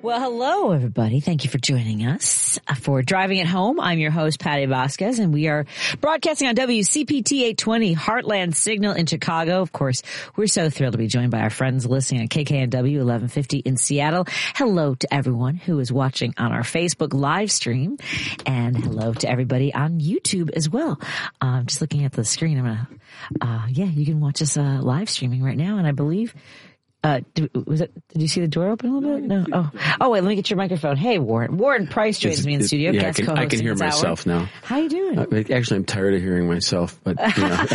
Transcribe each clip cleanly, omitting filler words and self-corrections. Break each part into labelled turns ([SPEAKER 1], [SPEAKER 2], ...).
[SPEAKER 1] Well, hello, everybody. Thank you for joining us for Driving It Home. I'm your host, Patty Vasquez, and we are broadcasting on WCPT 820 Heartland Signal in Chicago. Of course, we're so thrilled to be joined by our friends listening on KKNW 1150 in Seattle. Hello to everyone who is watching on our Facebook live stream, and hello to everybody on YouTube as well. Just looking at the screen, you can watch us live streaming right now, and I believe... Did you see the door open a little bit? No. Oh, wait, let me get your microphone. Hey, Warren. Warren Price joins me in the studio.
[SPEAKER 2] Yeah, I can hear myself now.
[SPEAKER 1] How you doing?
[SPEAKER 2] Actually, I'm tired of hearing myself, but, you know.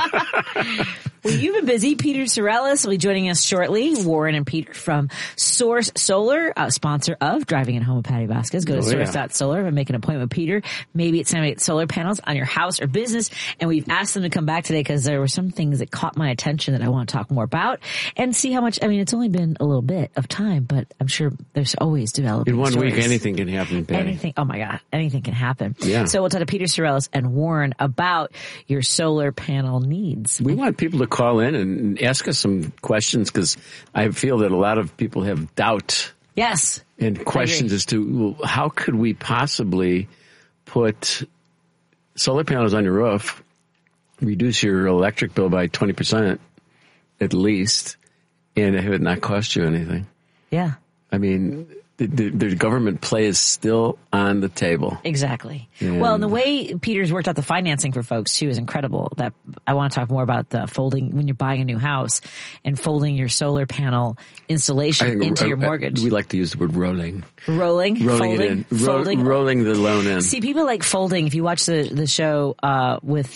[SPEAKER 1] Well, you've been busy. Peter Sorellis will be joining us shortly. Warren and Peter from Source Solar, sponsor of Driving It Home with Patty Vasquez. Go to source.solar and make an appointment with Peter. Maybe it's time to get solar panels on your house or business. And we've asked them to come back today because there were some things that caught my attention that I want to talk more about and see how much, I mean, it's only been a little bit of time, but I'm sure there's always developing
[SPEAKER 2] in one
[SPEAKER 1] stories.
[SPEAKER 2] week, anything can happen, Patty.
[SPEAKER 1] Anything. Oh my God. Anything can happen.
[SPEAKER 2] Yeah.
[SPEAKER 1] So we'll talk to Peter Sorellis and Warren about your solar panel needs.
[SPEAKER 2] We want people to call in and ask us some questions because I feel that a lot of people have doubt.
[SPEAKER 1] Yes.
[SPEAKER 2] And questions as to how could we possibly put solar panels on your roof, reduce your electric bill by 20% at least, and have it not cost you anything.
[SPEAKER 1] Yeah.
[SPEAKER 2] I mean, the government play is still on the table.
[SPEAKER 1] Exactly. Well, and the way Peter's worked out the financing for folks too is incredible. That I want to talk more about the folding when you're buying a new house and folding your solar panel installation into your mortgage.
[SPEAKER 2] We like to use the word rolling.
[SPEAKER 1] Rolling
[SPEAKER 2] it in. Rolling the loan in.
[SPEAKER 1] See, people like folding. If you watch the show with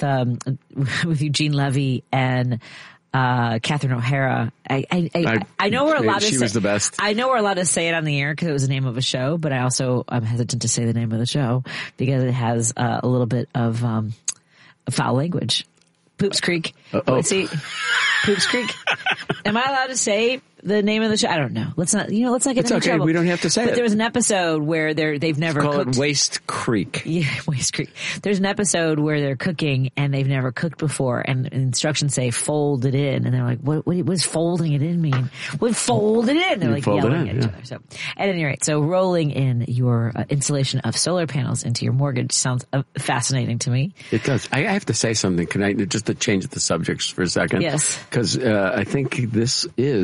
[SPEAKER 1] Eugene Levy and Catherine O'Hara. I know we're allowed to say.
[SPEAKER 2] She was the best.
[SPEAKER 1] I know we're allowed to say it on the air because it was the name of a show, but I'm hesitant to say the name of the show because it has a little bit of foul language. Poops Creek. See, Poops Creek. Am I allowed to say the name of the show? I don't know. Let's not get into trouble.
[SPEAKER 2] We don't have to say it.
[SPEAKER 1] But there was an episode where they've never cooked.
[SPEAKER 2] Call it Waste Creek.
[SPEAKER 1] Yeah, Waste Creek. There's an episode where they're cooking and they've never cooked before, and instructions say fold it in, and they're like, "What does folding it in mean? What fold it in?" They're like yelling at each other. So, at any rate, so rolling in your installation of solar panels into your mortgage sounds fascinating to me.
[SPEAKER 2] It does. I have to say something. Can I just to change the subjects for a second?
[SPEAKER 1] Yes.
[SPEAKER 2] Because I think this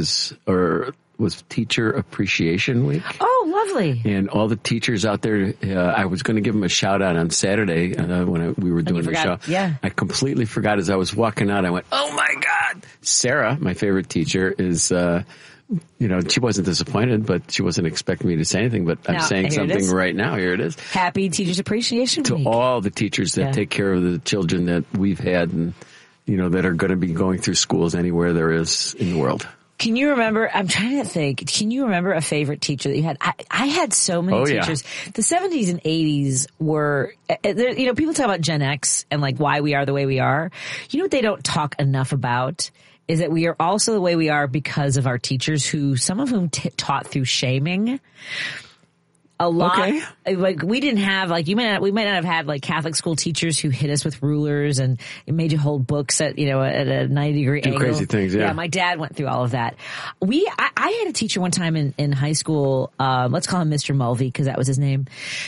[SPEAKER 2] was Teacher Appreciation Week.
[SPEAKER 1] Oh, lovely.
[SPEAKER 2] And all the teachers out there, I was going to give them a shout out on Saturday when we were doing the show.
[SPEAKER 1] Yeah.
[SPEAKER 2] I completely forgot as I was walking out. I went, oh my God. Sarah, my favorite teacher, is, she wasn't disappointed, but she wasn't expecting me to say anything, but I'm saying something right now. Here it is.
[SPEAKER 1] Happy Teachers Appreciation Week.
[SPEAKER 2] To all the teachers that take care of the children that we've had and, that are going to be going through schools anywhere there is in the world.
[SPEAKER 1] Can you remember, I'm trying to think, can you remember a favorite teacher that you had? I had so many teachers. Yeah. The 70s and 80s were, people talk about Gen X and like why we are the way we are. You know what they don't talk enough about is that we are also the way we are because of our teachers some of whom taught through shaming. A lot, like we didn't have we might not have had like Catholic school teachers who hit us with rulers and it made you hold books at a 90-degree angle.
[SPEAKER 2] Do crazy things, yeah.
[SPEAKER 1] Yeah, my dad went through all of that. I had a teacher one time in high school. Let's call him Mr. Mulvey because that was his name.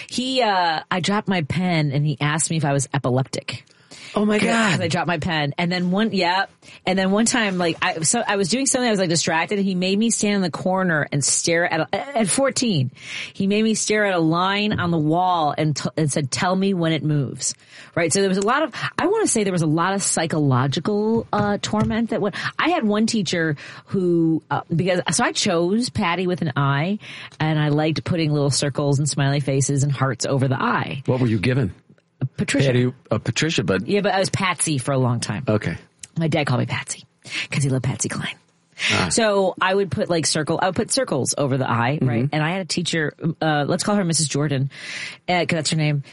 [SPEAKER 1] I dropped my pen and he asked me if I was epileptic.
[SPEAKER 2] Oh my God.
[SPEAKER 1] I dropped my pen. And then one time, I was doing something, I was like distracted, and he made me stand in the corner and stare at 14. He made me stare at a line on the wall and said, tell me when it moves. Right? So there was I want to say there was a lot of psychological, torment I had one teacher who, so I chose Patty with an I, and I liked putting little circles and smiley faces and hearts over the I.
[SPEAKER 2] What were you given?
[SPEAKER 1] Patricia.
[SPEAKER 2] Patty, Patricia, but...
[SPEAKER 1] Yeah, but I was Patsy for a long time.
[SPEAKER 2] Okay.
[SPEAKER 1] My dad called me Patsy because he loved Patsy Cline. So I would put circles over the I, right? Mm-hmm. And I had a teacher, let's call her Mrs. Jordan, cause that's her name.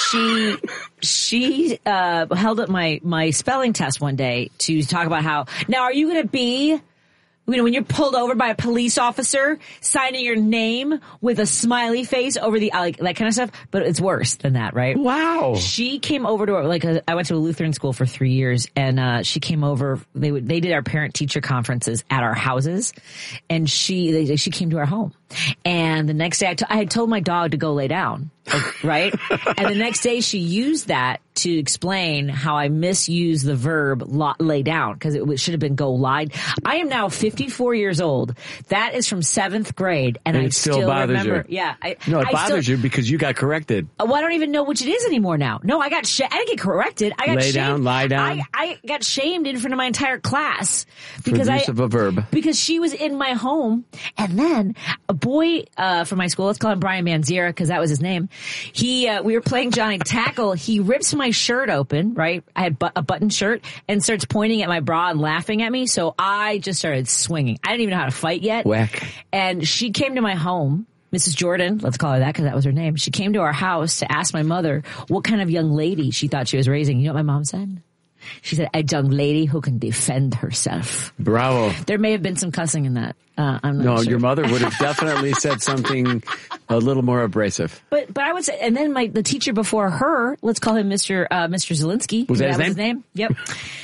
[SPEAKER 1] She held up my spelling test one day to talk about now are you going to be You know, when you're pulled over by a police officer, signing your name with a smiley face over the, like, that kind of stuff. But it's worse than that, right?
[SPEAKER 2] Wow.
[SPEAKER 1] She came over to, I went to a Lutheran school for 3 years, and she came over. They did our parent-teacher conferences at our houses, and she came to our home. And the next day, I had told my dog to go lay down, right? And the next day, she used that to explain how I misused the verb lay down, because it should have been go lie. I am now 54 years old. That is from 7th grade, and I
[SPEAKER 2] it still bothers
[SPEAKER 1] remember.
[SPEAKER 2] you.
[SPEAKER 1] Yeah,
[SPEAKER 2] it bothers you because you got corrected.
[SPEAKER 1] Well, I don't even know which it is anymore now. No, I didn't get corrected. I got
[SPEAKER 2] lay
[SPEAKER 1] shamed.
[SPEAKER 2] Down, lie down.
[SPEAKER 1] I got shamed in front of my entire class because
[SPEAKER 2] for the use of a verb.
[SPEAKER 1] Because she was in my home, and then a boy from my school, let's call him Brian Manziera because that was his name. We were playing Johnny Tackle. He rips my shirt open, right? I had a button shirt, and starts pointing at my bra and laughing at me. So I just started swinging. I didn't even know how to fight yet.
[SPEAKER 2] Whack.
[SPEAKER 1] And she came to my home. Mrs. Jordan, let's call her that because that was her name. She came to our house to ask my mother what kind of young lady she thought she was raising. You know what my mom said? She said, a young lady who can defend herself.
[SPEAKER 2] Bravo.
[SPEAKER 1] There may have been some cussing in that. I'm not sure.
[SPEAKER 2] Your mother would have definitely said something a little more abrasive.
[SPEAKER 1] But I would say, and then the teacher before her, let's call him Mr. Zelinsky.
[SPEAKER 2] Was that
[SPEAKER 1] his name? Yep.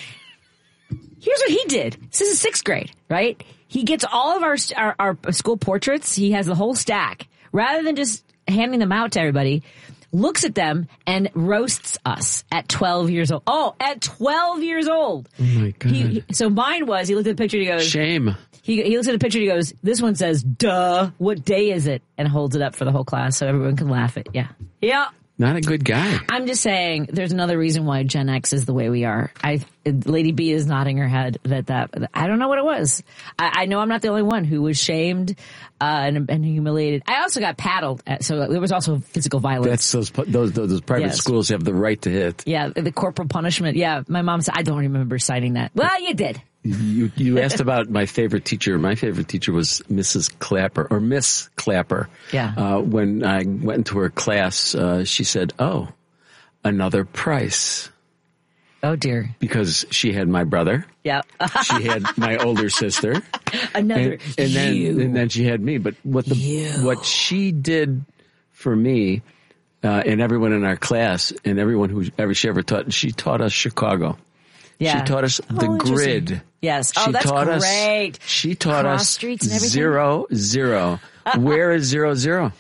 [SPEAKER 1] Here's what he did. This is 6th grade, right? He gets all of our school portraits. He has the whole stack. Rather than just handing them out to everybody, looks at them and roasts us at 12 years old. Oh, at 12 years old.
[SPEAKER 2] Oh my God.
[SPEAKER 1] So mine was, he looked at the picture and he goes,
[SPEAKER 2] shame.
[SPEAKER 1] He looks at the picture and he goes, this one says, duh, what day is it? And holds it up for the whole class so everyone can laugh at. Yeah. Yeah.
[SPEAKER 2] Not a good guy.
[SPEAKER 1] I'm just saying there's another reason why Gen X is the way we are. Lady B is nodding her head that I don't know what it was. I know I'm not the only one who was shamed and humiliated. I also got paddled, so there was also physical violence.
[SPEAKER 2] That's those private schools have the right to hit.
[SPEAKER 1] Yeah, the corporal punishment. Yeah, my mom said, I don't remember citing that. Well, you did.
[SPEAKER 2] You asked about my favorite teacher. My favorite teacher was Mrs. Clapper, or Miss Clapper.
[SPEAKER 1] Yeah.
[SPEAKER 2] When I went into her class, she said, "Oh, another Price."
[SPEAKER 1] Oh dear.
[SPEAKER 2] Because she had my brother.
[SPEAKER 1] Yeah.
[SPEAKER 2] She had my older sister.
[SPEAKER 1] Another.
[SPEAKER 2] And then she had me. But what she did for me, and everyone in our class, and everyone she ever taught, she taught us Chicago.
[SPEAKER 1] Yeah.
[SPEAKER 2] She taught us the grid.
[SPEAKER 1] Yes. Oh, that's great.
[SPEAKER 2] She taught
[SPEAKER 1] Cross
[SPEAKER 2] us
[SPEAKER 1] streets and everything?
[SPEAKER 2] 0-0. Where is 0-0,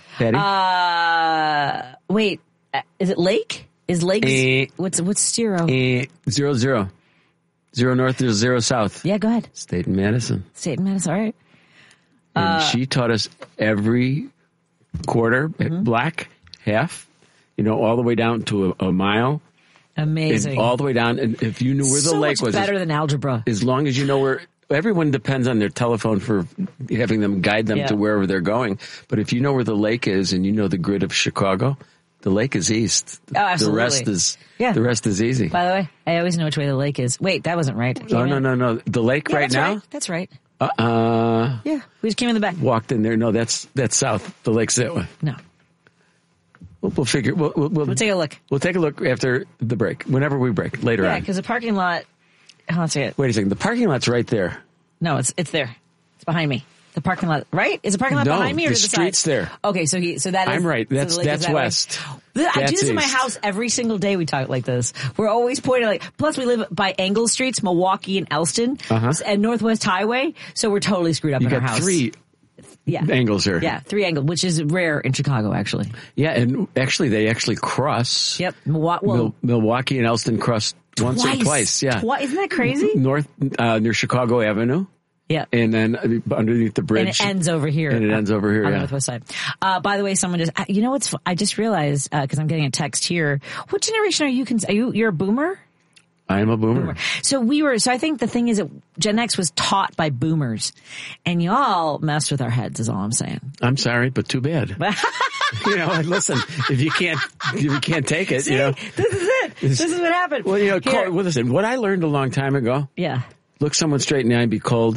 [SPEAKER 2] Patty?
[SPEAKER 1] Wait. Is it Lake? Is Lake? What's 0?
[SPEAKER 2] 0-0. 0 north, 0 south.
[SPEAKER 1] Yeah, go ahead.
[SPEAKER 2] State and Madison.
[SPEAKER 1] All right.
[SPEAKER 2] And she taught us every quarter, black, half, all the way down to a mile.
[SPEAKER 1] Amazing.
[SPEAKER 2] And all the way down. And if you knew where the lake was.
[SPEAKER 1] So much better than algebra.
[SPEAKER 2] As long as you know where. Everyone depends on their telephone for having them guide them to wherever they're going. But if you know where the lake is and you know the grid of Chicago, the lake is east.
[SPEAKER 1] Oh, absolutely.
[SPEAKER 2] The rest is easy.
[SPEAKER 1] By the way, I always know which way the lake is. Wait, that wasn't right.
[SPEAKER 2] Oh, no. The lake right now?
[SPEAKER 1] Right. That's right.
[SPEAKER 2] Yeah.
[SPEAKER 1] We just came in the back.
[SPEAKER 2] Walked in there. No, that's south. The lake's that way.
[SPEAKER 1] No.
[SPEAKER 2] We'll figure. We'll take a look. We'll take a look after the break. Whenever we break later on.
[SPEAKER 1] Yeah, because the parking lot. Let's see it.
[SPEAKER 2] Wait a second. The parking lot's right there.
[SPEAKER 1] No, it's there. It's behind me. The parking lot, right? Is the parking lot behind me or
[SPEAKER 2] the
[SPEAKER 1] to the
[SPEAKER 2] street's
[SPEAKER 1] side?
[SPEAKER 2] there.
[SPEAKER 1] Okay, so that is.
[SPEAKER 2] I'm right. That's west.
[SPEAKER 1] I do this in my house every single day. We talk like this. We're always pointing plus we live by angle streets, Milwaukee and Elston, and Northwest Highway. So we're totally screwed up in our house.
[SPEAKER 2] You got 3 angles here.
[SPEAKER 1] Yeah, 3 angles, which is rare in Chicago, actually.
[SPEAKER 2] Yeah, and actually they cross.
[SPEAKER 1] Yep.
[SPEAKER 2] Milwaukee and Elston cross once or twice. Yeah.
[SPEAKER 1] Isn't that crazy?
[SPEAKER 2] North near Chicago Avenue.
[SPEAKER 1] Yeah.
[SPEAKER 2] And then underneath the bridge.
[SPEAKER 1] And it ends over here.
[SPEAKER 2] On the
[SPEAKER 1] northwest side. By the way, someone just, I just realized, cause I'm getting a text here. What generation are you? You're a boomer?
[SPEAKER 2] I am a boomer.
[SPEAKER 1] So I think the thing is that Gen X was taught by boomers and y'all messed with our heads is all I'm saying.
[SPEAKER 2] I'm sorry, but too bad. Listen, if you can't take it,
[SPEAKER 1] See, this is it. This is what happened.
[SPEAKER 2] Well, listen, what I learned a long time ago.
[SPEAKER 1] Yeah.
[SPEAKER 2] Look someone straight in the eye and be cold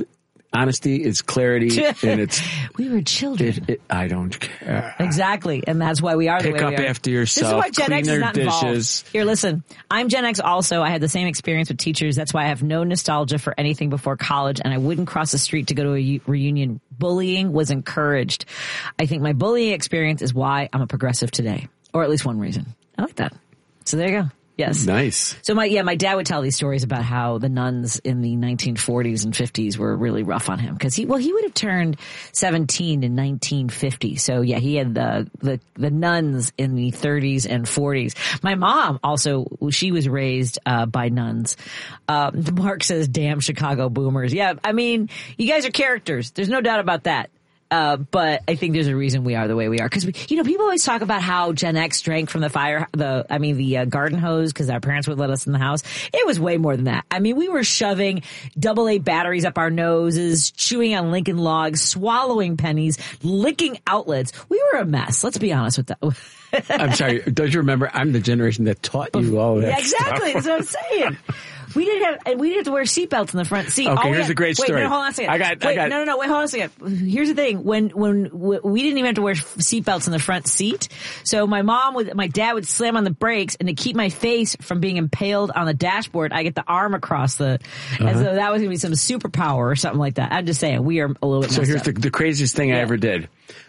[SPEAKER 2] honesty, it's clarity, and it's...
[SPEAKER 1] We were children.
[SPEAKER 2] I don't care.
[SPEAKER 1] Exactly. And that's why we are the way we are.
[SPEAKER 2] Pick up after yourself.
[SPEAKER 1] This is why Gen X is not involved. Here, listen. I'm Gen X also. I had the same experience with teachers. That's why I have no nostalgia for anything before college, and I wouldn't cross the street to go to a reunion. Bullying was encouraged. I think my bullying experience is why I'm a progressive today. Or at least one reason. I like that. So there you go. Yes.
[SPEAKER 2] Nice.
[SPEAKER 1] So my dad would tell these stories about how the nuns in the 1940s and 50s were really rough on him because he would have turned 17 in 1950. So yeah, he had the nuns in the 30s and 40s. My mom also, she was raised by nuns. Mark says, "Damn Chicago boomers." Yeah, I mean, you guys are characters. There's no doubt about that. But I think there's a reason we are the way we are. Cause people always talk about how Gen X drank from the garden hose cause our parents would let us in the house. It was way more than that. I mean, we were shoving AA batteries up our noses, chewing on Lincoln logs, swallowing pennies, licking outlets. We were a mess. Let's be honest with that.
[SPEAKER 2] I'm sorry. Don't you remember? I'm the generation that taught you all of that.
[SPEAKER 1] Yeah, exactly.
[SPEAKER 2] Stuff.
[SPEAKER 1] That's what I'm saying. We didn't have to wear seatbelts in the front seat.
[SPEAKER 2] Okay, here's a great story.
[SPEAKER 1] Wait, hold on a second. Wait, hold on a second. Here's the thing. When we didn't even have to wear seatbelts in the front seat. So my dad would slam on the brakes, and to keep my face from being impaled on the dashboard, I get the arm across and so that was going to be some superpower or something like that. I'm just saying, we are a little bit messed
[SPEAKER 2] up. So here's the craziest thing I ever did.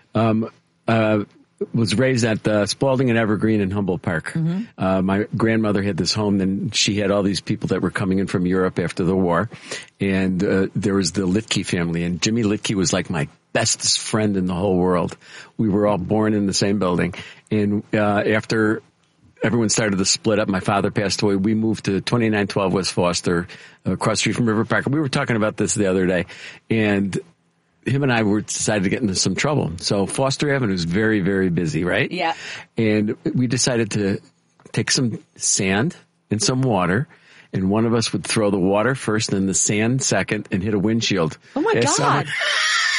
[SPEAKER 2] Was raised at Spalding and Evergreen in Humboldt Park. Mm-hmm. My grandmother had this home, and she had all these people that were coming in from Europe after the war. And there was the Litke family, and Jimmy Litke was like my bestest friend in the whole world. We were all born in the same building. And after everyone started to split up, my father passed away. We moved to 2912 West Foster, across the street from River Park. We were talking about this the other day, and him and I decided to get into some trouble. So Foster Avenue is very, very busy, right?
[SPEAKER 1] Yeah.
[SPEAKER 2] And we decided to take some sand and some water, and one of us would throw the water first and the sand second and hit a windshield.
[SPEAKER 1] Oh my God.